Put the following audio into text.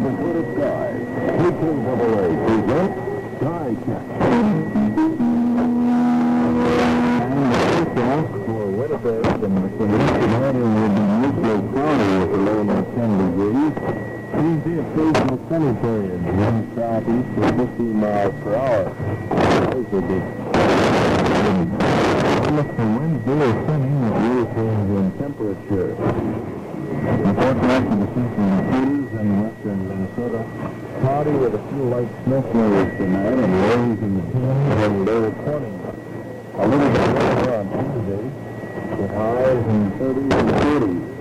Blue Sky. KKAA presents Sky Catch. And the forecast for Winnipeg and the Canadian weather will be neutral cloudy with a low of 10 degrees. Tuesday, occasional sunny period. Wind southeast with 15 miles per hour. Those will be. Look for Wednesday or sunny with little change in temperature. The forecast of the central Dakotas and western Minnesota. Cloudy with a few light snow flurries tonight and lows in the 10s and low 20s. A little bit warmer on Tuesday with highs in 30s and 40s.